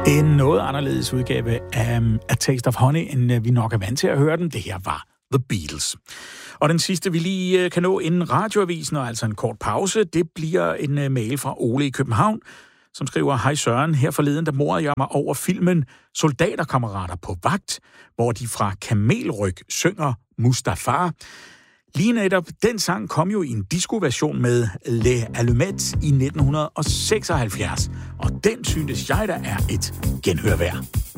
En noget anderledes udgave af A Taste of Honey, end vi nok er vant til at høre den. Det her var The Beatles. Og den sidste, vi lige kan nå inden radioavisen, og altså en kort pause, det bliver en mail fra Ole i København, som skriver: Hej Søren, her forleden, der morede jeg mig over filmen Soldaterkammerater på vagt, hvor de fra Kamelryg synger Mustafa. Lige netop den sang kom jo i en disco-version med Les Allumettes i 1976, og den syntes jeg, der er et genhør værd.